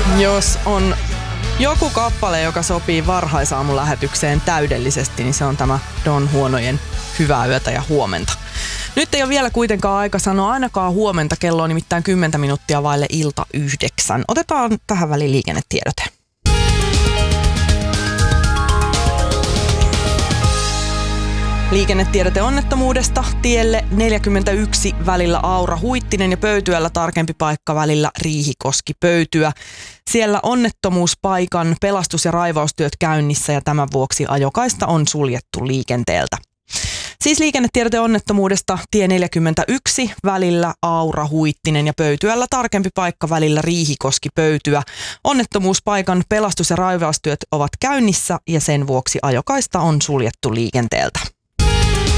Jos on joku kappale, joka sopii varhaisaamun lähetykseen täydellisesti, niin se on tämä Don Huonojen Hyvää yötä ja huomenta. Nyt ei ole vielä kuitenkaan aika sanoa ainakaan huomenta, kello on nimittäin 10 minuuttia vaille ilta 9. Otetaan tähän väliin liikennetiedote. Liikennetiedote onnettomuudesta tielle 41 välillä Aura-Huittinen ja Pöytyällä tarkempi paikka välillä Riihikoski-Pöytyä. Siellä onnettomuuspaikan pelastus- ja raivaustyöt käynnissä ja tämän vuoksi ajokaista on suljettu liikenteeltä. Siis liikennetiedote onnettomuudesta tie 41 välillä Aura-Huittinen ja Pöytyällä tarkempi paikka välillä Riihikoski-Pöytyä. Onnettomuuspaikan pelastus- ja raivaustyöt ovat käynnissä ja sen vuoksi ajokaista on suljettu liikenteeltä.